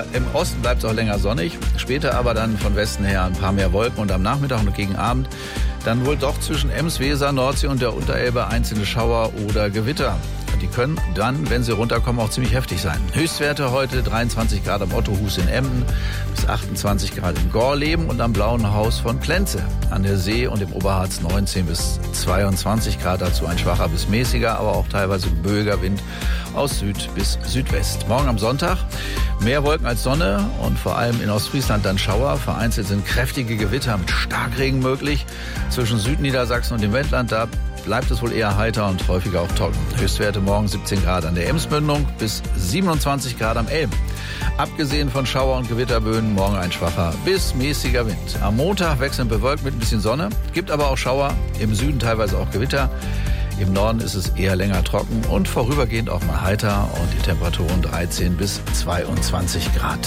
Im Osten bleibt es auch länger sonnig, später aber dann von Westen her ein paar mehr Wolken und am Nachmittag und gegen Abend dann wohl doch zwischen Ems, Weser, Nordsee und der Unterelbe einzelne Schauer oder Gewitter. Die können dann, wenn sie runterkommen, auch ziemlich heftig sein. Höchstwerte heute 23 Grad am Ottohus in Emden, bis 28 Grad in Gorleben und am Blauen Haus von Plenze. An der See und im Oberharz 19 bis 22 Grad, dazu ein schwacher bis mäßiger, aber auch teilweise böiger Wind aus Süd bis Südwest. Morgen am Sonntag mehr Wolken als Sonne und vor allem in Ostfriesland dann Schauer. Vereinzelt sind kräftige Gewitter mit Starkregen möglich. Zwischen Südniedersachsen und dem Wendland, da bleibt es wohl eher heiter und häufiger auch trocken. Höchstwerte morgen 17 Grad an der Emsmündung bis 27 Grad am Elben. Abgesehen von Schauer- und Gewitterböen morgen ein schwacher bis mäßiger Wind. Am Montag wechselnd bewölkt mit ein bisschen Sonne, gibt aber auch Schauer, im Süden teilweise auch Gewitter. Im Norden ist es eher länger trocken und vorübergehend auch mal heiter und die Temperaturen 13 bis 22 Grad.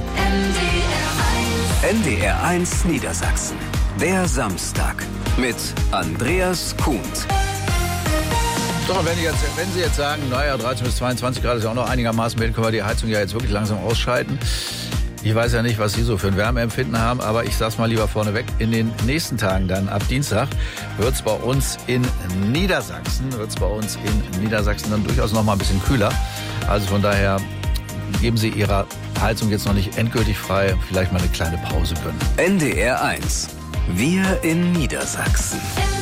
NDR1 Niedersachsen. Der Samstag mit Andreas Kuhns. So, wenn Sie jetzt sagen, naja, 13 bis 22 Grad ist ja auch noch einigermaßen mild, können wir die Heizung ja jetzt wirklich langsam ausschalten. Ich weiß ja nicht, was Sie so für ein Wärmeempfinden haben, aber ich sag's mal lieber vorneweg. In den nächsten Tagen dann, ab Dienstag, wird's bei uns in Niedersachsen dann durchaus noch mal ein bisschen kühler. Also von daher geben Sie Ihrer Heizung jetzt noch nicht endgültig frei, vielleicht mal eine kleine Pause gönnen. NDR1. Wir in Niedersachsen.